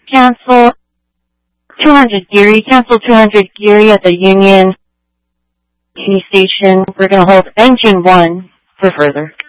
Cancel 200 Geary. Cancel 200 Geary at the Union Key Station. We're going to hold engine 1 for further.